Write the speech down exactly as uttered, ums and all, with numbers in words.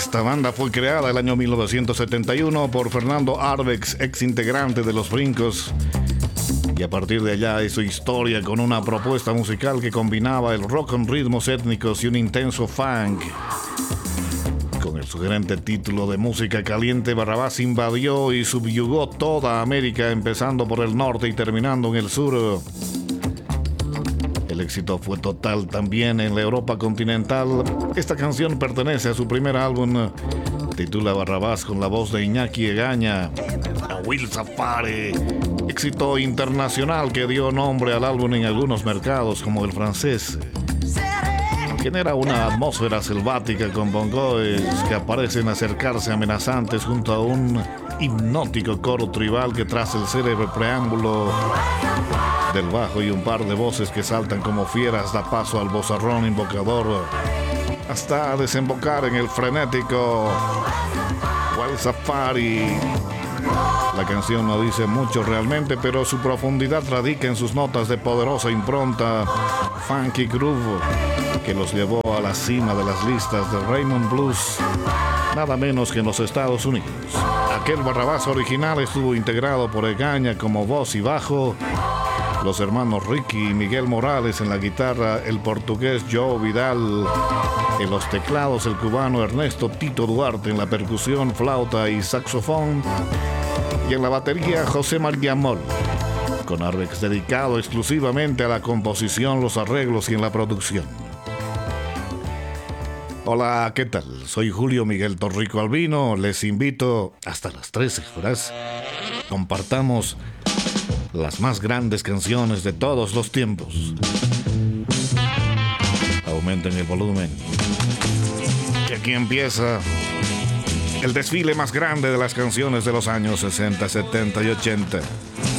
Esta banda fue creada el año mil novecientos setenta y uno por Fernando Arbex, ex integrante de Los Brincos, y a partir de allá hizo historia con una propuesta musical que combinaba el rock con ritmos étnicos y un intenso funk. Con el sugerente título de Música Caliente, Barrabás invadió y subyugó toda América, empezando por el norte y terminando en el sur. El éxito fue total también en la Europa continental. Esta canción pertenece a su primer álbum, titula Barrabás, con la voz de Iñaki Egaña, a Will Safari. Éxito internacional que dio nombre al álbum en algunos mercados como el francés. Genera una atmósfera selvática con bongoes que aparecen acercarse amenazantes junto a un hipnótico coro tribal que traza el célebre preámbulo del bajo y un par de voces que saltan como fieras da paso al vozarrón invocador hasta desembocar en el frenético Wild Safari. La canción no dice mucho realmente, pero su profundidad radica en sus notas de poderosa impronta funky groove que los llevó a la cima de las listas de Raymond Blues, nada menos que en los Estados Unidos. Aquel Barrabás original estuvo integrado por Egaña como voz y bajo, los hermanos Ricky y Miguel Morales en la guitarra, el portugués Joe Vidal en los teclados, el cubano Ernesto Tito Duarte en la percusión, flauta y saxofón, y en la batería José María Moll, con Arbex dedicado exclusivamente a la composición, los arreglos y en la producción. Hola, ¿qué tal? Soy Julio Miguel Torrico Albino. Les invito hasta las trece horas. Compartamos las más grandes canciones de todos los tiempos. Aumenten el volumen. Y aquí empieza el desfile más grande de las canciones de los años sesenta, setenta y ochenta.